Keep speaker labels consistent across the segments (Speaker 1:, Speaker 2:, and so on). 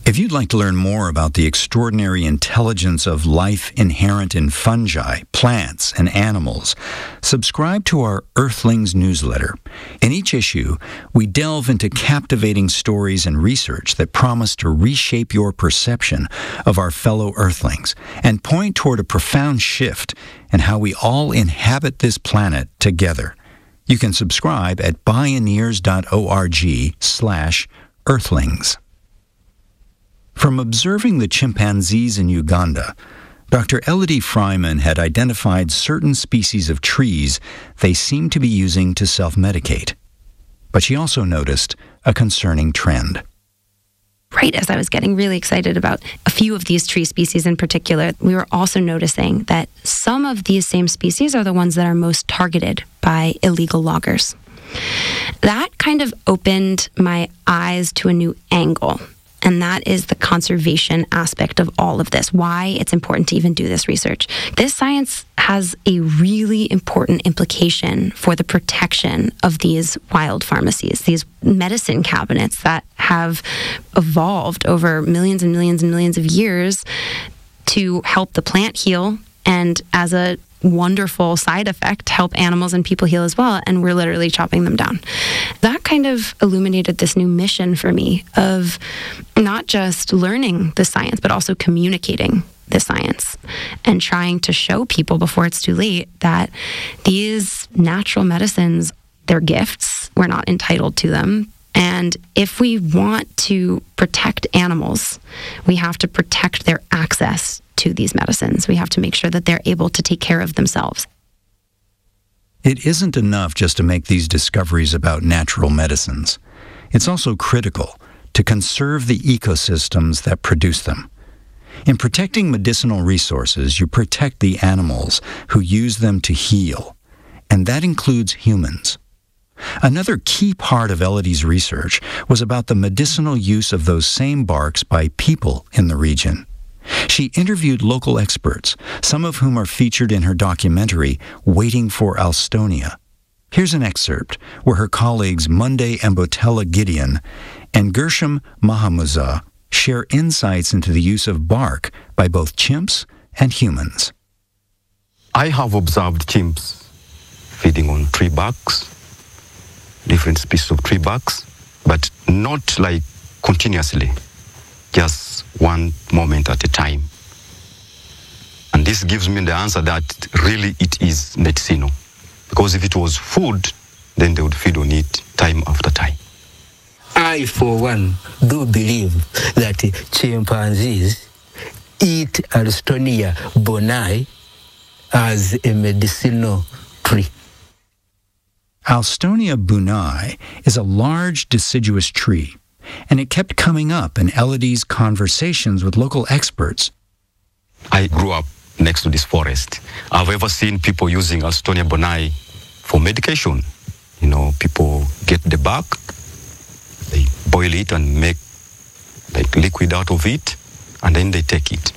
Speaker 1: If you'd like to learn more about the extraordinary intelligence of life inherent in fungi, plants, and animals, subscribe to our Earthlings newsletter. In each issue, we delve into captivating stories and research that promise to reshape your perception of our fellow Earthlings and point toward a profound shift in how we all inhabit this planet together. You can subscribe at pioneers.org/Earthlings. From observing the chimpanzees in Uganda, Dr. Elodie Fryman had identified certain species of trees they seemed to be using to self-medicate. But she also noticed a concerning trend.
Speaker 2: Right as I was getting really excited about a few of these tree species in particular, we were also noticing that some of these same species are the ones that are most targeted by illegal loggers. That kind of opened my eyes to a new angle. And that is the conservation aspect of all of this, why it's important to even do this research. This science has a really important implication for the protection of these wild pharmacies, these medicine cabinets that have evolved over millions and millions and millions of years to help the plant heal, and as a wonderful side effect, help animals and people heal as well, and we're literally chopping them down. That kind of illuminated this new mission for me of not just learning the science, but also communicating the science and trying to show people before it's too late that these natural medicines, they're gifts. We're not entitled to them. And if we want to protect animals, we have to protect their access to these medicines. We have to make sure that they're able to take care of themselves.
Speaker 1: It isn't enough just to make these discoveries about natural medicines. It's also critical to conserve the ecosystems that produce them. In protecting medicinal resources, you protect the animals who use them to heal, and that includes humans. Another key part of Elodie's research was about the medicinal use of those same barks by people in the region. She interviewed local experts, some of whom are featured in her documentary, Waiting for Alstonia. Here's an excerpt where her colleagues Monday Mbotella Gideon and Gershom Mahamouza share insights into the use of bark by both chimps and humans.
Speaker 3: I have observed chimps feeding on tree barks, different species of tree barks, but not like continuously, just one moment at a time. And this gives me the answer that really it is medicinal. Because if it was food, then they would feed on it time after time.
Speaker 4: I, for one, do believe that chimpanzees eat Alstonia bonai as a medicinal tree.
Speaker 1: Alstonia bunai is a large deciduous tree, and it kept coming up in Elodie's conversations with local experts.
Speaker 3: I grew up next to this forest. I've ever seen people using Alstonia bonai for medication. You know, people get the bark, they boil it and make like liquid out of it, and then they take it.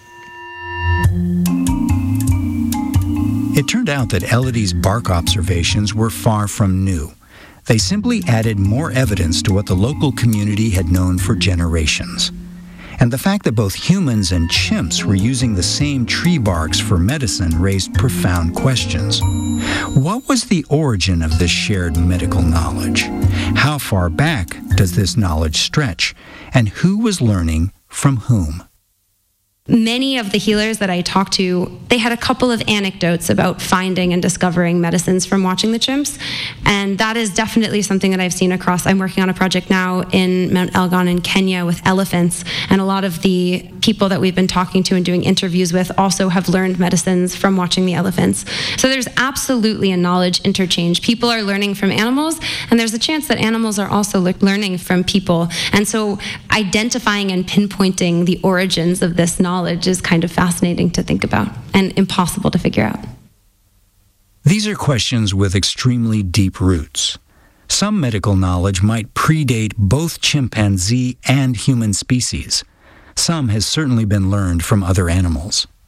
Speaker 1: It turned out that Elodie's bark observations were far from new. They simply added more evidence to what the local community had known for generations. And the fact that both humans and chimps were using the same tree barks for medicine raised profound questions. What was the origin of this shared medical knowledge? How far back does this knowledge stretch? And who was learning from whom?
Speaker 2: Many of the healers that I talked to, they had a couple of anecdotes about finding and discovering medicines from watching the chimps. And that is definitely something that I've seen across. I'm working on a project now in Mount Elgon in Kenya with elephants. And a lot of the people that we've been talking to and doing interviews with also have learned medicines from watching the elephants. So there's absolutely a knowledge interchange. People are learning from animals, and there's a chance that animals are also learning from people. And so identifying and pinpointing the origins of this knowledge is kind of fascinating to think about and impossible to figure out.
Speaker 1: These are questions with extremely deep roots. Some medical knowledge might predate both chimpanzee and human species. Some has certainly been learned from other animals.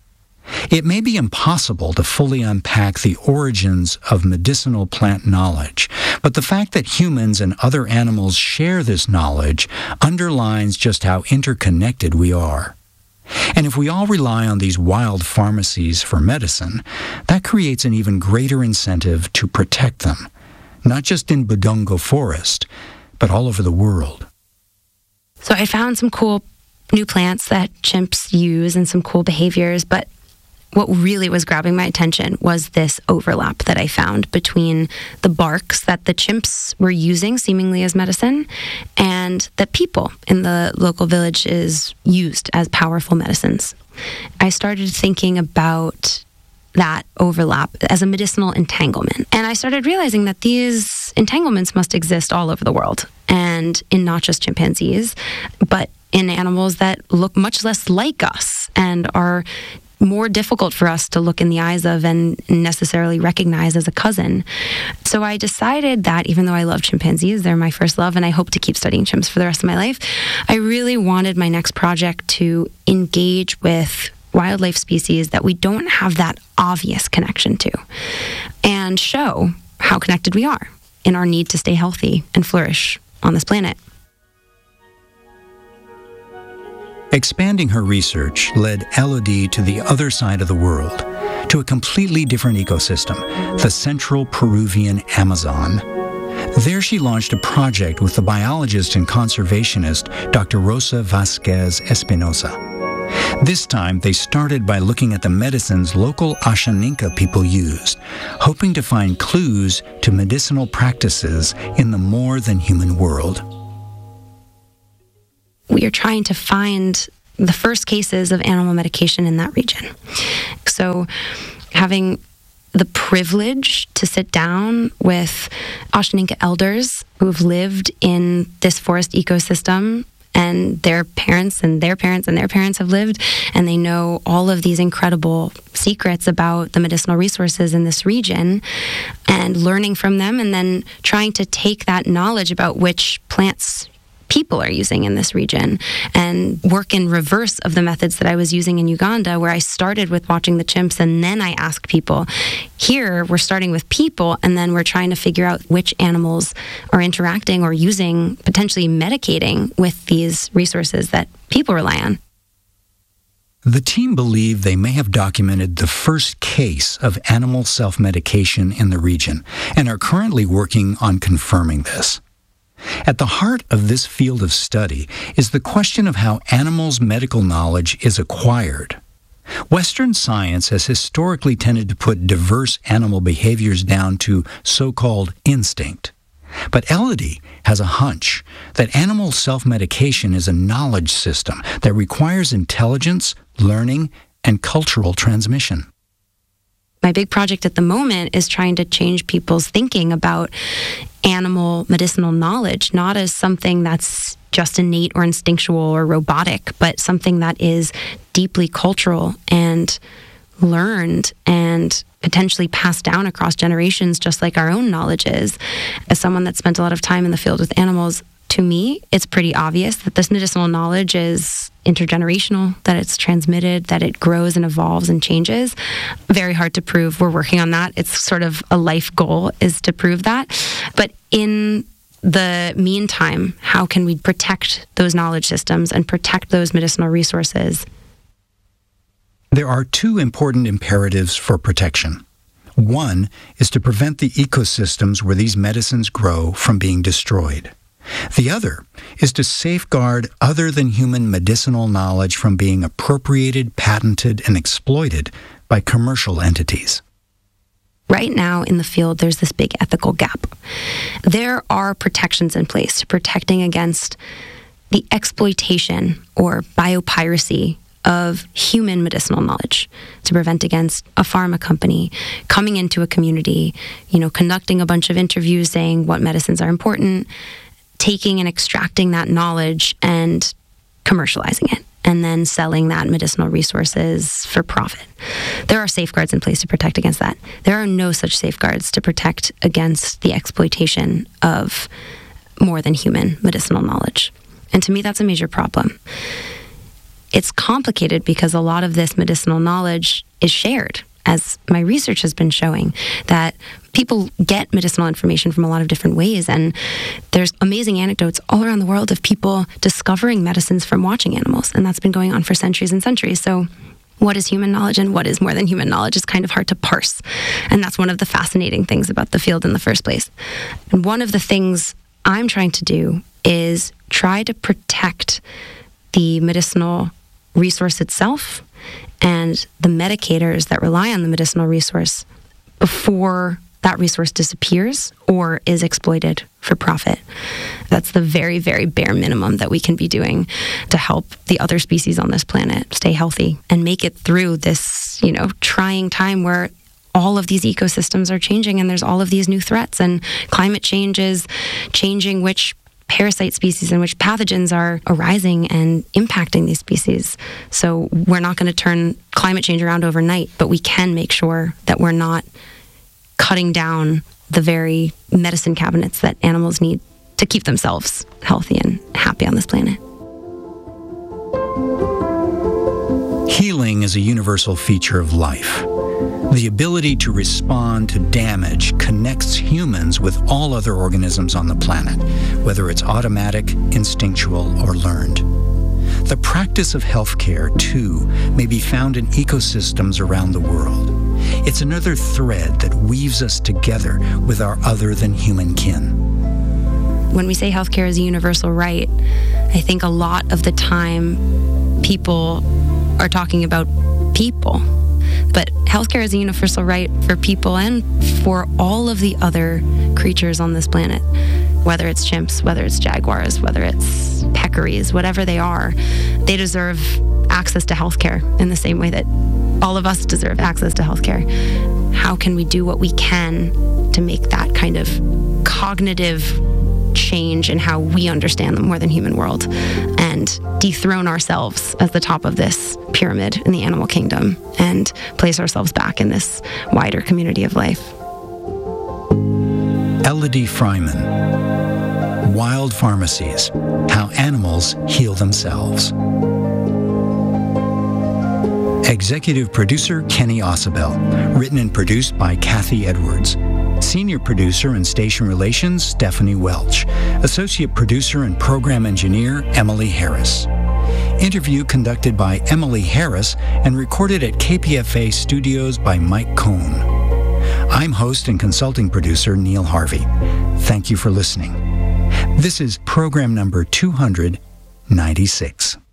Speaker 1: It may be impossible to fully unpack the origins of medicinal plant knowledge, but the fact that humans and other animals share this knowledge underlines just how interconnected we are. And if we all rely on these wild pharmacies for medicine, that creates an even greater incentive to protect them, not just in Budongo Forest, but all over the world.
Speaker 2: So I found some cool new plants that chimps use and some cool behaviors, but what really was grabbing my attention was this overlap that I found between the barks that the chimps were using seemingly as medicine and that people in the local villages used as powerful medicines. I started thinking about that overlap as a medicinal entanglement. And I started realizing that these entanglements must exist all over the world, and in not just chimpanzees, but in animals that look much less like us and are more difficult for us to look in the eyes of and necessarily recognize as a cousin. So I decided that even though I love chimpanzees, they're my first love, and I hope to keep studying chimps for the rest of my life, I really wanted my next project to engage with wildlife species that we don't have that obvious connection to, and show how connected we are in our need to stay healthy and flourish on this planet.
Speaker 1: Expanding her research led Elodie to the other side of the world, to a completely different ecosystem, the central Peruvian Amazon. There she launched a project with the biologist and conservationist Dr. Rosa Vasquez Espinosa. This time, they started by looking at the medicines local Ashaninka people used, hoping to find clues to medicinal practices in the more-than-human world.
Speaker 2: We are trying to find the first cases of animal medication in that region. So having the privilege to sit down with Ashaninka elders who have lived in this forest ecosystem, and their parents and their parents and their parents have lived, and they know all of these incredible secrets about the medicinal resources in this region, and learning from them, and then trying to take that knowledge about which plants people are using in this region and work in reverse of the methods that I was using in Uganda, where I started with watching the chimps and then I asked people. Here, we're starting with people, and then we're trying to figure out which animals are interacting or using, potentially medicating with these resources that people rely on.
Speaker 1: The team believe they may have documented the first case of animal self-medication in the region and are currently working on confirming this. At the heart of this field of study is the question of how animals' medical knowledge is acquired. Western science has historically tended to put diverse animal behaviors down to so-called instinct. But Elodie has a hunch that animal self-medication is a knowledge system that requires intelligence, learning, and cultural transmission.
Speaker 2: My big project at the moment is trying to change people's thinking about animal medicinal knowledge, not as something that's just innate or instinctual or robotic, but something that is deeply cultural and learned and potentially passed down across generations, just like our own knowledge is. As someone that spent a lot of time in the field with animals, to me, it's pretty obvious that this medicinal knowledge is intergenerational, that it's transmitted, that it grows and evolves and changes. Very hard to prove. We're working on that. It's sort of a life goal is to prove that. But in the meantime, how can we protect those knowledge systems and protect those medicinal resources?
Speaker 1: There are two important imperatives for protection. One is to prevent the ecosystems where these medicines grow from being destroyed. The other is to safeguard other than human medicinal knowledge from being appropriated, patented, and exploited by commercial entities.
Speaker 2: Right now in the field, there's this big ethical gap. There are protections in place protecting against the exploitation or biopiracy of human medicinal knowledge, to prevent against a pharma company coming into a community, conducting a bunch of interviews saying what medicines are important, taking and extracting that knowledge and commercializing it, and then selling that medicinal resources for profit. There are safeguards in place to protect against that. There are no such safeguards to protect against the exploitation of more than human medicinal knowledge. And to me, that's a major problem. It's complicated because a lot of this medicinal knowledge is shared, as my research has been showing, that people get medicinal information from a lot of different ways. And there's amazing anecdotes all around the world of people discovering medicines from watching animals. And that's been going on for centuries and centuries. So what is human knowledge and what is more than human knowledge is kind of hard to parse. And that's one of the fascinating things about the field in the first place. And one of the things I'm trying to do is try to protect the medicinal resource itself and the medicators that rely on the medicinal resource before that resource disappears or is exploited for profit. That's the very, very bare minimum that we can be doing to help the other species on this planet stay healthy and make it through this, trying time where all of these ecosystems are changing and there's all of these new threats, and climate change is changing which parasite species and which pathogens are arising and impacting these species. So we're not going to turn climate change around overnight, but we can make sure that we're not cutting down the very medicine cabinets that animals need to keep themselves healthy and happy on this planet.
Speaker 1: Healing is a universal feature of life. The ability to respond to damage connects humans with all other organisms on the planet, whether it's automatic, instinctual, or learned. The practice of healthcare, too, may be found in ecosystems around the world. It's another thread that weaves us together with our other-than-human kin.
Speaker 2: When we say healthcare is a universal right, I think a lot of the time people are talking about people. But healthcare is a universal right for people and for all of the other creatures on this planet. Whether it's chimps, whether it's jaguars, whether it's peccaries, whatever they are, they deserve access to healthcare in the same way that all of us deserve access to healthcare. How can we do what we can to make that kind of cognitive change in how we understand the more than human world and dethrone ourselves as the top of this pyramid in the animal kingdom and place ourselves back in this wider community of life?
Speaker 1: Elodie Fryman, Wild Pharmacies, How Animals Heal Themselves. Executive producer Kenny Ausubel, written and produced by Kathy Edwards. Senior producer and station relations Stephanie Welch. Associate producer and program engineer Emily Harris. Interview conducted by Emily Harris and recorded at KPFA Studios by Mike Cohn. I'm host and consulting producer Neil Harvey. Thank you for listening. This is program number 296.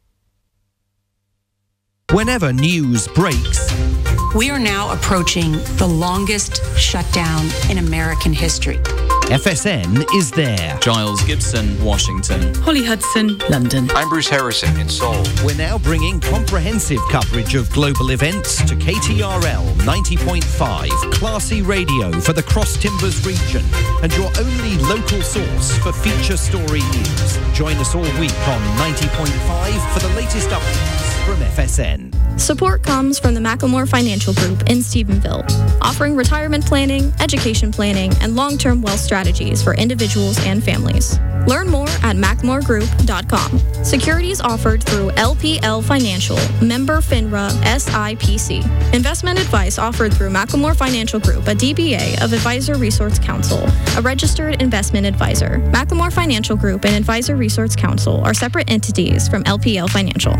Speaker 5: Whenever news breaks,
Speaker 6: we are now approaching the longest shutdown in American history.
Speaker 5: FSN is there.
Speaker 7: Giles Gibson, Washington.
Speaker 8: Holly Hudson, London.
Speaker 9: I'm Bruce Harrison in Seoul.
Speaker 5: We're now bringing comprehensive coverage of global events to KTRL 90.5, classy radio for the Cross Timbers region, and your only local source for feature story news. Join us all week on 90.5 for the latest updates from FSN.
Speaker 10: Support comes from the Macklemore Financial Group in Stephenville, offering retirement planning, education planning, and long-term wealth strategies for individuals and families. Learn more at mackmoregroup.com. Securities offered through LPL Financial, member FINRA, SIPC. Investment advice offered through Macklemore Financial Group, a DBA of Advisor Resource Council, a registered investment advisor. Macklemore Financial Group and Advisor Resource Council are separate entities from LPL Financial.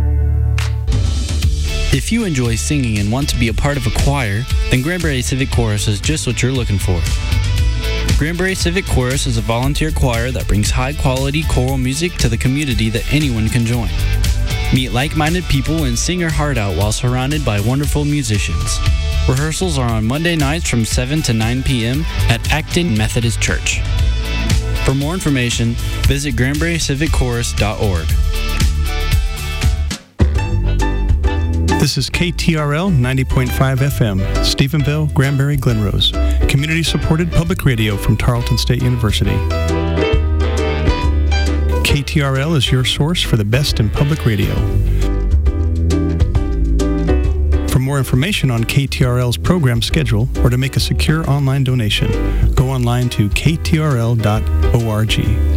Speaker 11: If you enjoy singing and want to be a part of a choir, then Granbury Civic Chorus is just what you're looking for. Granbury Civic Chorus is a volunteer choir that brings high-quality choral music to the community that anyone can join. Meet like-minded people and sing your heart out while surrounded by wonderful musicians. Rehearsals are on Monday nights from 7 to 9 p.m. at Acton Methodist Church. For more information, visit granburycivicchorus.org.
Speaker 12: This is KTRL 90.5 FM, Stephenville, Granbury, Glenrose. Community-supported public radio from Tarleton State University. KTRL is your source for the best in public radio. For more information on KTRL's program schedule or to make a secure online donation, go online to ktrl.org.